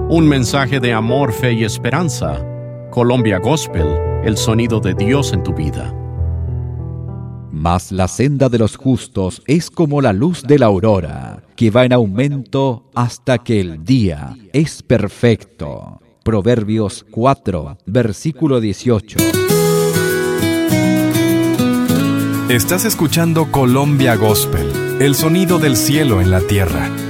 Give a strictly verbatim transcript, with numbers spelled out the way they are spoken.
Un mensaje de amor, fe y esperanza. Colombia Gospel, el sonido de Dios en tu vida. Mas la senda de los justos es como la luz de la aurora, que va en aumento hasta que el día es perfecto. Proverbios cuatro, versículo dieciocho. Estás escuchando Colombia Gospel, el sonido del cielo en la tierra.